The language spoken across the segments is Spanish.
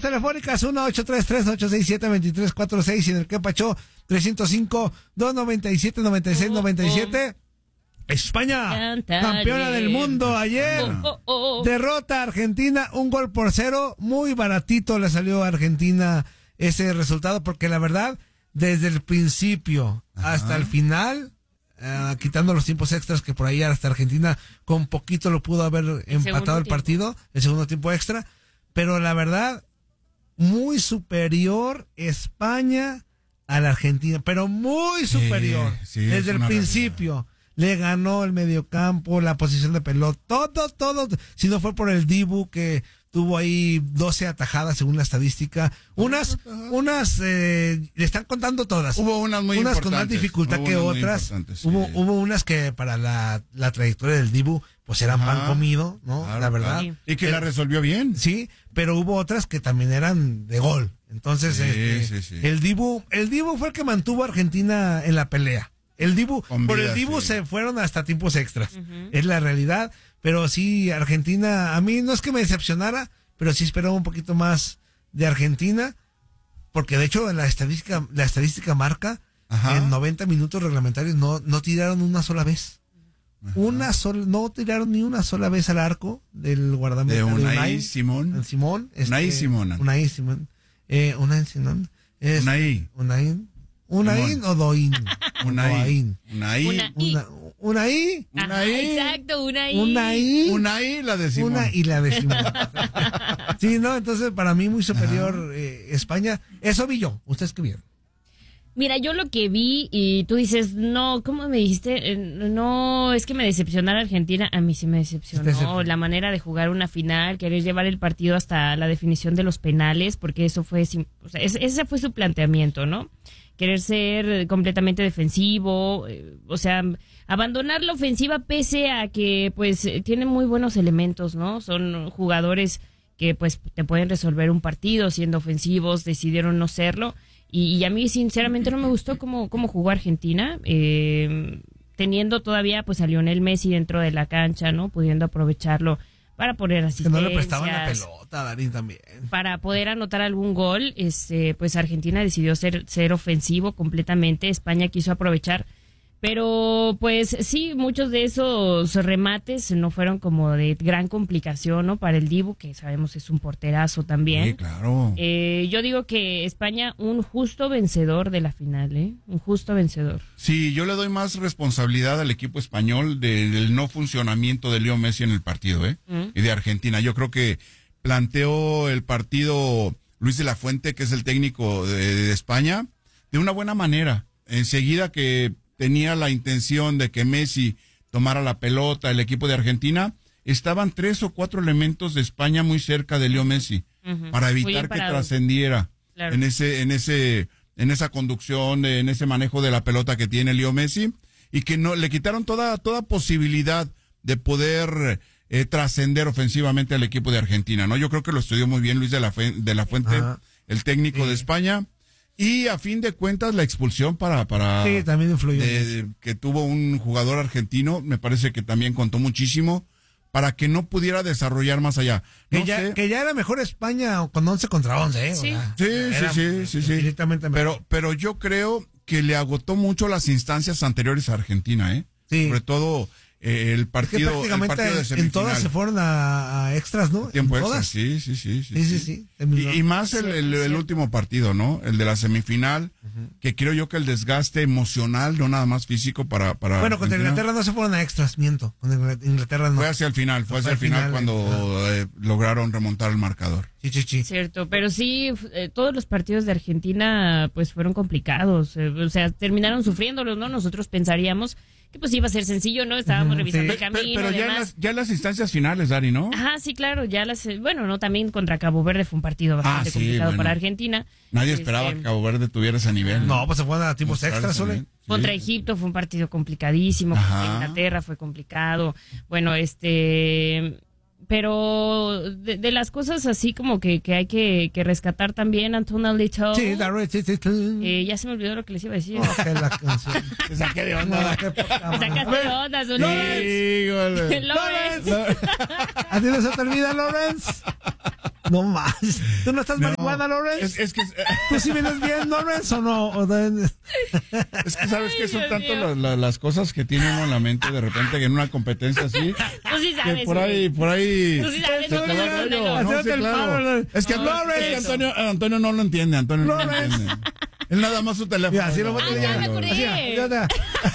telefónicas 1-833-867-2346 y en el que pachó 305-297-9697. España, campeona del mundo ayer, derrota a Argentina 1-0, muy baratito le salió a Argentina ese resultado, porque la verdad, desde el principio hasta el final, quitando los tiempos extras, que por ahí hasta Argentina con poquito lo pudo haber empatado el partido, el segundo tiempo extra, pero la verdad, muy superior España a la Argentina, pero muy superior, desde el principio. Realidad. Le ganó el mediocampo, la posición de pelota, todo. Si no fue por el Dibu, que tuvo ahí 12 atajadas según la estadística. Unas le están contando todas. Hubo unas muy importantes. Unas con más dificultad que otras. Hubo unas que para la trayectoria del Dibu, pues eran pan comido, ¿no? Claro, la verdad. Claro. Y que la resolvió bien. Sí, pero hubo otras que también eran de gol. Entonces, el Dibu fue el que mantuvo a Argentina en la pelea. Por el Dibu se fueron hasta tiempos extras. Es la realidad. Pero sí, Argentina, a mí no es que me decepcionara, pero sí esperaba un poquito más de Argentina, porque de hecho la estadística marca en 90 minutos reglamentarios no tiraron una sola vez. No tiraron ni una sola vez al arco del guardameta de Unai Simón. Unai Simón. ¿Unaín o Doín? Unaí. Exacto, Unaí, la de Simón. Una y la de Simón. Sí, ¿no? Entonces, para mí, muy superior España. Eso vi yo. ¿Ustedes qué vieron? Mira, yo lo que vi, y tú dices, no, ¿cómo me dijiste? No, es que me decepcionara Argentina. A mí sí me decepcionó la manera de jugar una final, querer llevar el partido hasta la definición de los penales, porque eso fue, o sea, ese fue su planteamiento, ¿no? Querer ser completamente defensivo, o sea, abandonar la ofensiva pese a que, pues, tienen muy buenos elementos, ¿no? Son jugadores que, pues, te pueden resolver un partido siendo ofensivos, decidieron no serlo. Y a mí, sinceramente, no me gustó cómo jugó Argentina, teniendo todavía, pues, a Lionel Messi dentro de la cancha, ¿no? Pudiendo aprovecharlo para poner asistencias. Que no le prestaban la pelota, Darín, también. Para poder anotar algún gol, pues Argentina decidió ser ofensivo completamente. España quiso aprovechar. Pero, pues, sí, muchos de esos remates no fueron como de gran complicación, ¿no? Para el Dibu, que sabemos es un porterazo también. Sí, claro. Yo digo que España, un justo vencedor de la final, ¿eh? Un justo vencedor. Sí, yo le doy más responsabilidad al equipo español del no funcionamiento de Leo Messi en el partido, y de Argentina. Yo creo que planteó el partido Luis de la Fuente, que es el técnico de España, de una buena manera. Enseguida que tenía la intención de que Messi tomara la pelota, el equipo de Argentina, estaban 3 o 4 elementos de España muy cerca de Leo Messi, para evitar que trascendiera en esa conducción, en ese manejo de la pelota que tiene Leo Messi, y que no le quitaron toda posibilidad de poder trascender ofensivamente al equipo de Argentina, ¿no? Yo creo que lo estudió muy bien Luis de la Fuente, el técnico de España. Y a fin de cuentas la expulsión sí, también influyó que tuvo un jugador argentino, me parece que también contó muchísimo para que no pudiera desarrollar más allá. Que ya era mejor España con 11 contra 11, Sí. Sí. Pero yo creo que le agotó mucho las instancias anteriores a Argentina, Sí. Sobre todo el partido de semifinal. En todas se fueron a extras, ¿no? Tiempo extra, sí. Y más el último partido, ¿no? El de la semifinal, que creo yo que el desgaste emocional, no nada más físico para Bueno, contra Inglaterra no se fueron a extras, miento. Con Inglaterra no. Fue hacia el final cuando lograron remontar el marcador. Sí. Cierto, pero sí, todos los partidos de Argentina, pues, fueron complicados. O sea, terminaron sufriéndolos, ¿no? Nosotros pensaríamos que pues iba a ser sencillo, ¿no? Estábamos revisando el camino. Pero ya las instancias finales, Dari, ¿no? Ajá, sí, claro, bueno, no, también contra Cabo Verde fue un partido bastante complicado para Argentina. Nadie esperaba que Cabo Verde tuviera ese nivel. No, pues se fueron a tiempos extras, Sole. Contra Egipto fue un partido complicadísimo, contra Inglaterra fue complicado. Bueno, pero de las cosas así como que hay que rescatar también, Antonio Little. Sí, ya se me olvidó lo que les iba a decir. La canción. Te saqué de onda. Me sacaste de onda, Lawrence. Lawrence. ¿A ti no se te olvida, Lawrence? No más. ¿Tú no estás marihuana, Lawrence? Es que ¿Tú sí vienes bien, Lawrence, o no? es que sabes que son tanto las cosas que tiene uno en la mente de repente que en una competencia así. Tú sí sabes. Que por ahí. Tú sí sabes. Se te va el rollo. No, sí, claro. Es que Antonio no lo entiende. Antonio no lo entiende. Él nada más su teléfono. Así lo voy a ya me acordé.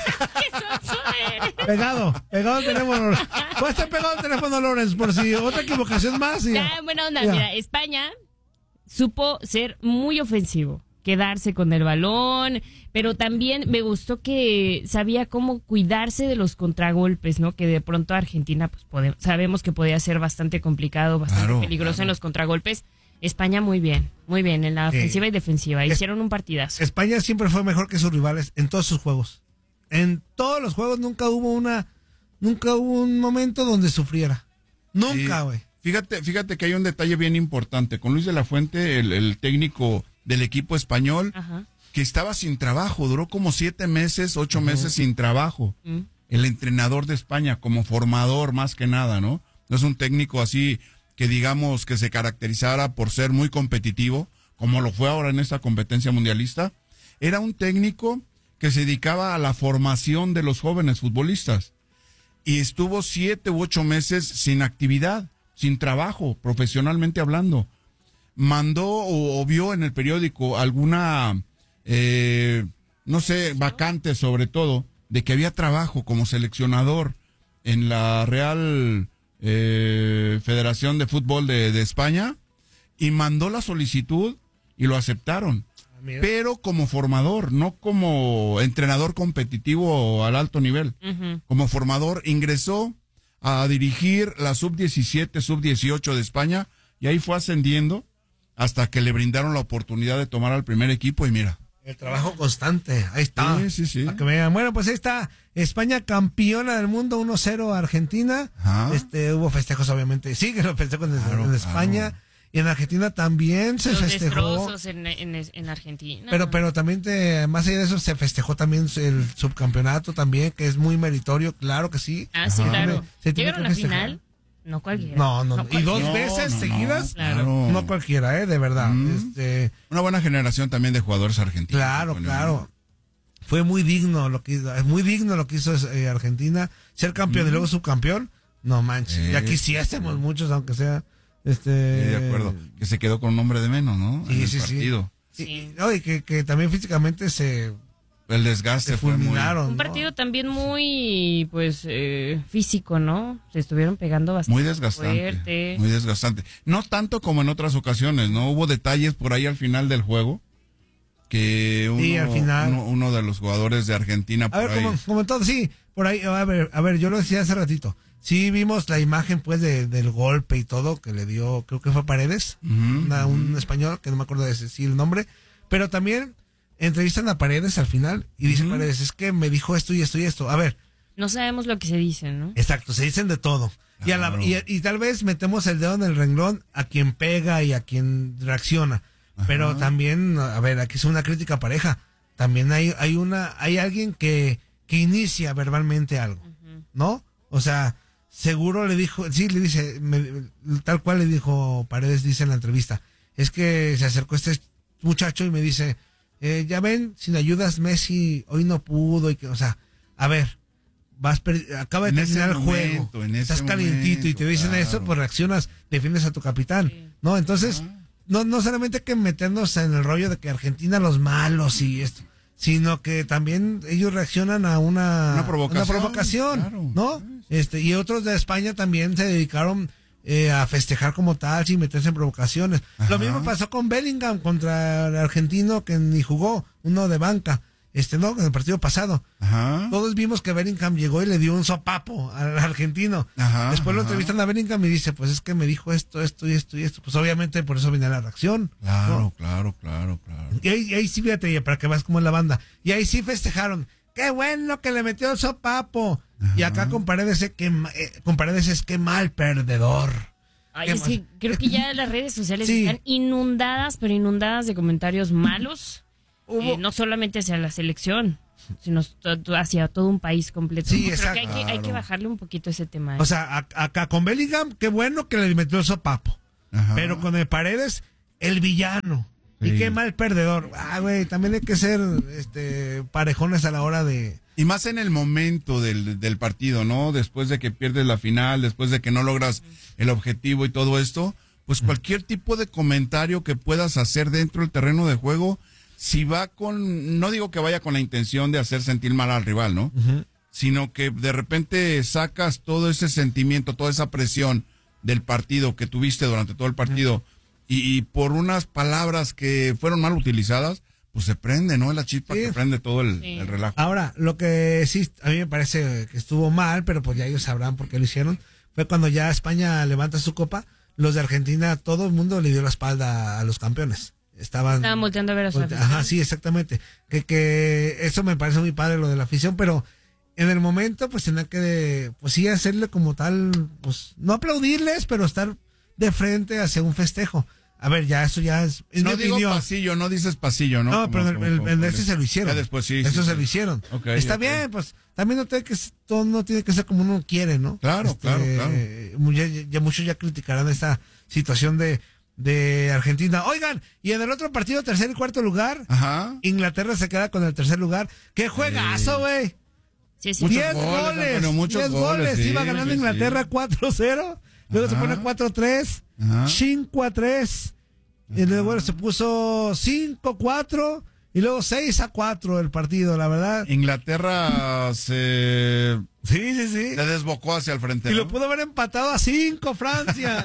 Pegado el teléfono. Puede estar pegado el teléfono, Lawrence, por si otra equivocación más. Ya, buena onda. Mira, España supo ser muy ofensivo, quedarse con el balón, pero también me gustó que sabía cómo cuidarse de los contragolpes, ¿no? Que de pronto Argentina, pues sabemos que podía ser bastante complicado, bastante peligroso en los contragolpes. España muy bien en la ofensiva y defensiva. Hicieron un partidazo. España siempre fue mejor que sus rivales en todos sus juegos. En todos los juegos nunca hubo un momento donde sufriera. Nunca, güey. Fíjate que hay un detalle bien importante. Con Luis de la Fuente, el técnico del equipo español, que estaba sin trabajo, duró como 7 meses, 8 meses sin trabajo. El entrenador de España, como formador más que nada, ¿no? No es un técnico así que digamos que se caracterizara por ser muy competitivo, como lo fue ahora en esta competencia mundialista. Era un técnico que se dedicaba a la formación de los jóvenes futbolistas. Y estuvo 7 u 8 meses sin actividad, sin trabajo, profesionalmente hablando. Mandó o vio en el periódico alguna, vacante sobre todo, de que había trabajo como seleccionador en la Real Federación de Fútbol de España, y mandó la solicitud y lo aceptaron. Pero como formador, no como entrenador competitivo al alto nivel. Como formador ingresó a dirigir la sub-17, sub-18 de España, y ahí fue ascendiendo hasta que le brindaron la oportunidad de tomar al primer equipo, y mira. El trabajo constante, ahí está. Sí. Para que me vean. Bueno, pues ahí está, España campeona del mundo, 1-0 Argentina. Hubo festejos, obviamente. Sí, que los festejos en España. Claro. Y en Argentina también se festejó. Destrozos en Argentina. Pero también, más allá de eso, se festejó también el subcampeonato también, que es muy meritorio, claro que sí. Sí, claro. ¿Llegaron a la final? No cualquiera. No. Y 2 veces seguidas, claro. No cualquiera, de verdad. Una buena generación también de jugadores argentinos. Claro. Fue muy digno lo que hizo Argentina, ser campeón y luego subcampeón. No manches, ya quisiésemos muchos, aunque sea. De acuerdo, que se quedó con un hombre de menos, ¿no? Sí, en el partido. Sí. Y que también físicamente el desgaste fue muy... Un partido también muy, físico, ¿no? Se estuvieron pegando bastante. Muy desgastante. No tanto como en otras ocasiones, ¿no? Hubo detalles por ahí al final del juego que uno de los jugadores de Argentina por ahí... Como todo, sí, por ahí, a ver, yo lo decía hace ratito. Sí, vimos la imagen, pues, del golpe y todo que le dio, creo que fue Paredes, un español, que no me acuerdo de el nombre, pero también entrevistan a Paredes al final y dice Paredes, es que me dijo esto y esto y esto. A ver. No sabemos lo que se dice, ¿no? Exacto, se dicen de todo. Claro. Y tal vez metemos el dedo en el renglón a quien pega y a quien reacciona. Pero también, a ver, aquí es una crítica pareja. También hay alguien que inicia verbalmente algo, ¿no? O sea, seguro le dice, tal cual le dijo Paredes, dice en la entrevista, es que se acercó este muchacho y me dice, ya ven, sin ayudas Messi hoy no pudo, a ver, acaba de terminar el juego, estás calientito y te dicen eso, pues reaccionas, defiendes a tu capitán, ¿no? Entonces, no solamente hay que meternos en el rollo de que Argentina los malos y esto, sino que también ellos reaccionan a una provocación, claro, ¿no? Y otros de España también se dedicaron a festejar como tal, sin meterse en provocaciones. Lo mismo pasó con Bellingham contra el argentino que ni jugó, uno de banca, ¿no? En el partido pasado. Todos vimos que Bellingham llegó y le dio un sopapo al argentino. Después lo entrevistan a Bellingham y dice, pues es que me dijo esto y esto. Pues obviamente por eso viene la reacción. Claro, ¿no? Claro. Y ahí sí, fíjate, para que veas cómo es la banda. Y ahí sí festejaron. ¡Qué bueno que le metió el sopapo! Y acá con Paredes es que mal perdedor. Ay, es que creo que ya las redes sociales están inundadas, pero inundadas de comentarios malos. No solamente hacia la selección, sino hacia todo un país completo. Sí, creo exacto. que hay que bajarle un poquito ese tema. O sea, acá con Bellingham, qué bueno que le metió el sopapo. Ajá. Pero con el Paredes, el villano. Sí. Y qué mal perdedor. Güey, también hay que ser parejones a la hora de... Y más en el momento del partido, ¿no? Después de que pierdes la final, después de que no logras el objetivo y todo esto, pues cualquier tipo de comentario que puedas hacer dentro del terreno de juego, si va no digo que vaya con la intención de hacer sentir mal al rival, ¿no? Sino que de repente sacas todo ese sentimiento, toda esa presión del partido que tuviste durante todo el partido, y por unas palabras que fueron mal utilizadas, pues se prende, ¿no? La chispa que prende todo el relajo. Ahora, lo que sí a mí me parece que estuvo mal, pero pues ya ellos sabrán por qué lo hicieron, fue cuando ya España levanta su copa, los de Argentina, todo el mundo le dio la espalda a los campeones. Estaban volteando a ver a su afición. Ajá, sí, exactamente. Que eso me parece muy padre, lo de la afición, pero en el momento pues tenía que, pues sí, hacerle como tal, pues no aplaudirles, pero estar de frente hacia un festejo. A ver, ya eso ya es no digo opinión. Pasillo, no dices pasillo, ¿no? No, pero en ese se lo hicieron. Ya después sí. Eso se lo hicieron. Okay, está bien, pues también todo no tiene que ser como uno quiere, ¿no? Claro, claro. Ya muchos ya criticarán esta situación de Argentina. Oigan, y en el otro partido, tercer y cuarto lugar, Inglaterra se queda con el tercer lugar. ¡Qué juegazo, güey! Sí, sí. 10 goles. 10 goles. Sí, iba ganando Inglaterra 4-0. Luego se pone 4-3, 5-3, y luego se puso 5-4, y luego 6-4 el partido, la verdad. Inglaterra se desbocó hacia el frente. Y lo pudo haber empatado a 5 Francia.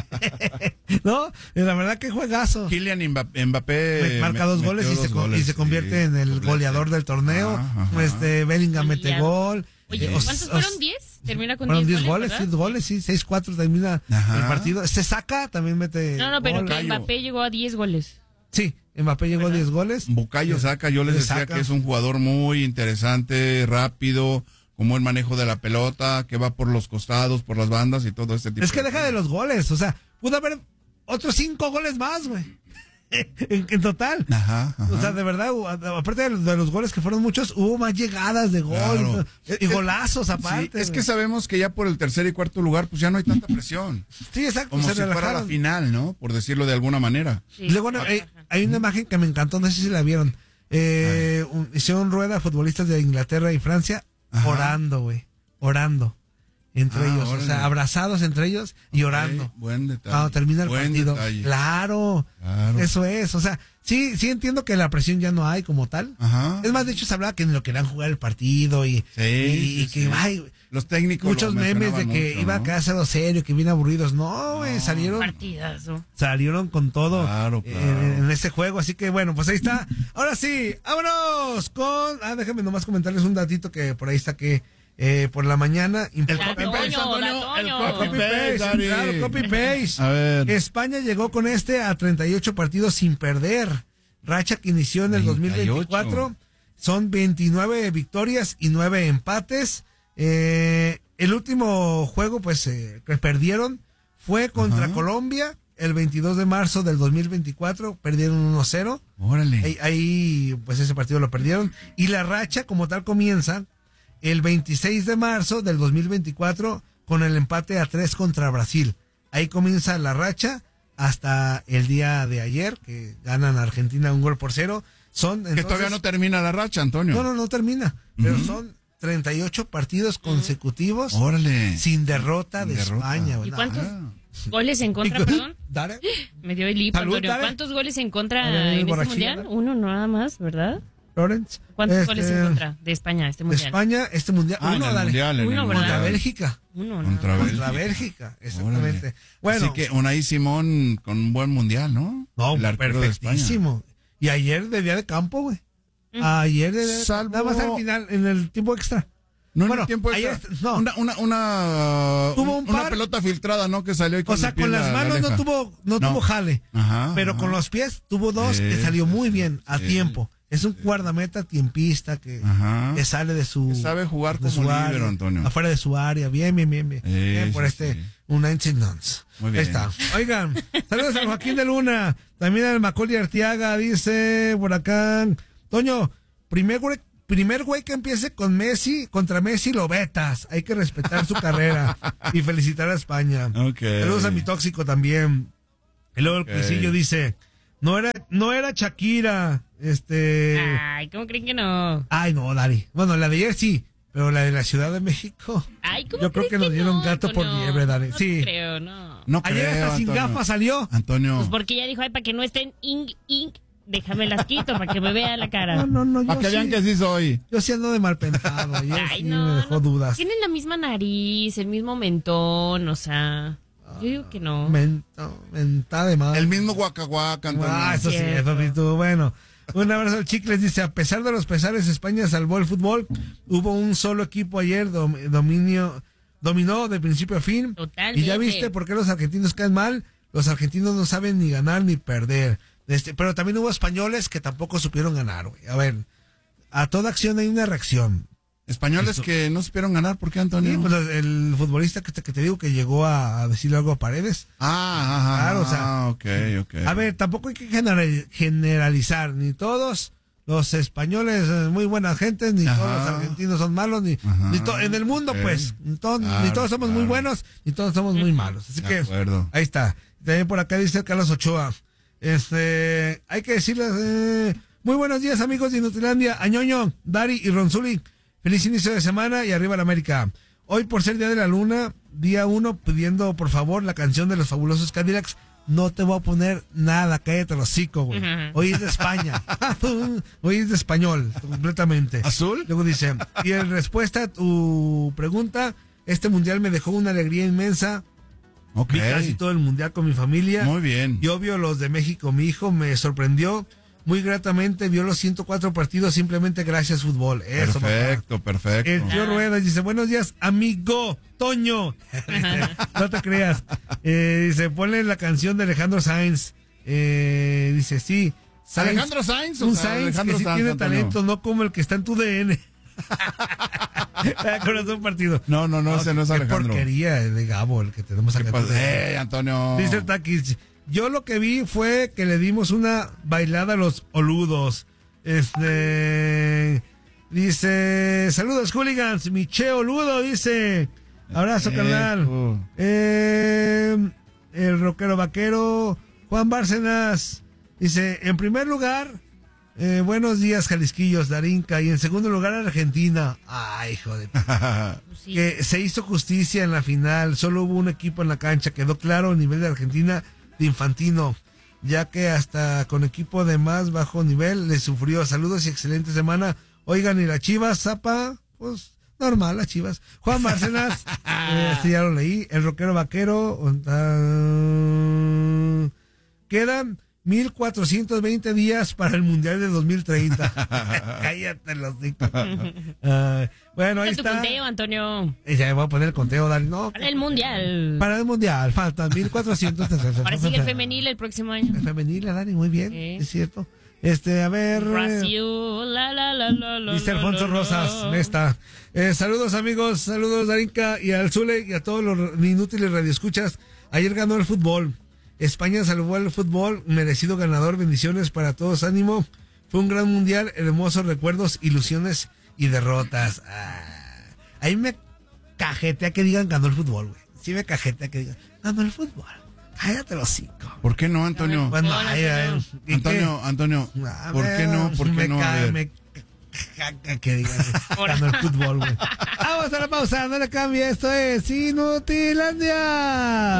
¿No? La verdad que juegazo. Kylian Mbappé marca 2 goles y se convierte en el goleador del torneo. Bellingham mete gol. Oye, ¿cuántos fueron? ¿10? Termina con 10 goles. 10 goles, sí, 6-4 termina el partido. Saca, también mete. No, pero que Mbappé llegó a 10 goles. Sí, Mbappé llegó a 10 goles. Bukayo Saka, yo les decía que es un jugador muy interesante, rápido, con buen manejo de la pelota, que va por los costados, por las bandas y todo este tipo. Es que deja de los goles, o sea, pudo haber otros 5 goles más, güey. En total. O sea, de verdad, aparte de los goles que fueron muchos, hubo más llegadas de gol, claro. Y golazos aparte. Sí, es que sabemos que ya por el tercer y cuarto lugar, pues ya no hay tanta presión. Sí, exacto. Como si fuera la final, ¿no? Por decirlo de alguna manera. Sí. Luego hay una imagen que me encantó, no sé si la vieron. Hicieron rueda futbolistas de Inglaterra y Francia orando, güey. Orando. Entre ellos, órale. O sea, abrazados entre ellos y orando. Buen detalle. Cuando termina el partido. Detalle. Claro, eso es. O sea, sí entiendo que la presión ya no hay como tal. Es más, de hecho se hablaba que no querían jugar el partido y que ay, los técnicos muchos memes de que iba a quedarse algo serio, que bien aburridos. No, güey, salieron con todo en ese juego. Así que bueno, pues ahí está. Ahora sí, vámonos con... déjenme nomás comentarles un datito que por ahí está que... por la mañana el copy-paste. A ver. España llegó con a 38 partidos sin perder, racha que inició en el 2024. Son 29 victorias y 9 empates. El último juego pues que perdieron fue contra Colombia el 22 de marzo del 2024, perdieron 1-0. Órale. Ahí pues ese partido lo perdieron y la racha como tal comienza el 26 de marzo del 2024 con el empate a 3 contra Brasil. Ahí comienza la racha hasta el día de ayer, que ganan a Argentina 1-0. Que todavía no termina la racha, Antonio. No termina. Pero son 38 partidos consecutivos sin derrota de España. ¿Y cuántos goles en contra, perdón? Me dio el hipo, Antonio. ¿Cuántos goles en contra en este mundial? Uno nada más, ¿verdad? Lawrence. ¿Cuántos goles en contra de España este mundial? De España este mundial. Uno, ¿verdad? Contra Bélgica. Contra Bélgica, exactamente. Bueno, así que Unai Simón con un buen mundial, ¿no? No, perfectísimo. Y ayer de día de campo, güey. Ayer nada más al final, en el tiempo extra. No, bueno, en el tiempo extra. Tuvo una pelota filtrada, ¿no? Que salió y con con las manos no tuvo jale. Pero con los pies tuvo 2 que salió muy bien a tiempo. Es un guardameta tiempista que sale de su... Que sabe jugar como líbero, Antonio. Afuera de su área. Bien. Bien por Unai Simón. Muy bien. Ahí está. Oigan, saludos a Joaquín de Luna. También al Macaulay Arteaga, dice por acá. Toño, primer güey que empiece contra Messi lo vetas. Hay que respetar su carrera y felicitar a España. Okay. Saludos a mi tóxico también. Y luego el Cuisillo dice, no era Shakira, Ay, ¿cómo creen que no? Ay, no, Dari. Bueno, la de ayer sí, pero la de la Ciudad de México. Ay, ¿cómo yo creo que nos dieron gato por liebre, Dari. No sí. creo, no. No ayer creo, hasta sin Antonio. gafas salió. Antonio. Pues porque ella dijo, ay, para que no estén ink, déjame las quito, para que me vea la cara. No, Para que vean que sí soy. Yo sí ando de mal pensado. Y Ay, sí no, me dejó dudas. Tienen la misma nariz, el mismo mentón, o sea, yo digo que no. Mentada de madre. El mismo guacahuaca, Antonio. Eso sí, eso sí, tú. Bueno, un abrazo al Chicles. Dice, a pesar de los pesares, España salvó el fútbol. Hubo un solo equipo ayer, dominó de principio a fin. Totalmente. Y ya viste por qué los argentinos caen mal. Los argentinos no saben ni ganar ni perder. Pero también hubo españoles que tampoco supieron ganar, güey. A ver, a toda acción hay una reacción. Españoles que no supieron ganar, ¿por qué, Antonio? Sí, pues el futbolista que te digo que llegó a decirle algo a Paredes. Ajá. Claro, o sea, ok. A ver, tampoco hay que generalizar, ni todos los españoles muy buenas gentes, ni todos los argentinos son malos, en el mundo, pues, ni todos somos muy buenos, ni todos somos muy malos. Así que, ahí está. También por acá dice Carlos Ochoa, hay que decirles, muy buenos días, amigos de Inutilandia, a Ñoño, Dari y Ronzuli. Feliz inicio de semana y arriba la América. Hoy, por ser Día de la Luna, día 1, pidiendo por favor la canción de los fabulosos Cadillacs. No te voy a poner nada, cállate los hocico, güey. Hoy es de España. Hoy es de español, completamente. ¿Azul? Luego dice, y en respuesta a tu pregunta, este mundial me dejó una alegría inmensa. Ok. Vi casi todo el mundial con mi familia. Muy bien. Y obvio los de México. Mi hijo me sorprendió muy gratamente, vio los 104 partidos simplemente gracias fútbol. Eso, perfecto. El tío Ruedas dice, buenos días, amigo Toño. No te creas. Dice, ponle la canción de Alejandro Sainz. Dice, sí. ¿Alejandro Sainz? Un Sainz que sí tiene talento, no como el que está en tu DN. Corazón partido. No, ese no es Alejandro. Qué porquería de Gabo el que tenemos acá. Antonio. Dice el Taquis, yo lo que vi fue que le dimos una bailada a los oludos. Dice, saludos hooligans, mi che oludo, dice. Abrazo, carnal. El rockero vaquero, Juan Bárcenas, dice, en primer lugar, buenos días, Jalisquillos, Darinka, y en segundo lugar, Argentina. Ay, joder. Sí. Que se hizo justicia en la final, solo hubo un equipo en la cancha, quedó claro el nivel de Argentina de Infantino, ya que hasta con equipo de más bajo nivel le sufrió. Saludos y excelente semana. Oigan, y las Chivas, Zapa, pues normal, las Chivas. Juan Bárcenas, ya lo leí. El rockero vaquero, quedan 1420 días para el Mundial de 2030. Cállate los hijos. Bueno, ahí está. Tu conteo, Antonio. Ya voy a poner el conteo, Dani. No, para el Mundial. Para el Mundial, faltan 1400. Ahora sigue el femenil el próximo año. El femenil, Dani, muy bien, es cierto. A ver. Brasil, dice Alfonso Rosas, Nesta. Saludos, amigos, saludos, Darinka, y al Zule, y a todos los inútiles radioescuchas. Ayer ganó el fútbol. España salvó el fútbol, merecido ganador, bendiciones para todos, ánimo. Fue un gran mundial, hermosos recuerdos, ilusiones y derrotas. Ahí me cajetea que digan ganó el fútbol, güey. Sí me cajetea que digan ganó el fútbol. Cállate los cinco. ¿Por qué no, Antonio? Bueno, Antonio, ¿por qué no? ¿Por qué no? Me caga que digan ganó el fútbol, güey. Vamos a la pausa, no le cambie, esto es Inutilandia.